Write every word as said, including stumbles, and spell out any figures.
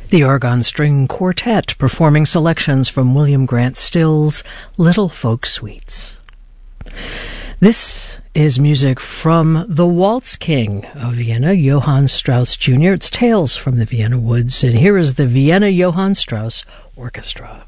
The Argonne String Quartet performing selections from William Grant Still's Little Folk Suites. This is music from the Waltz King of Vienna, Johann Strauss Junior It's Tales from the Vienna Woods, and here is the Vienna Johann Strauss Orchestra.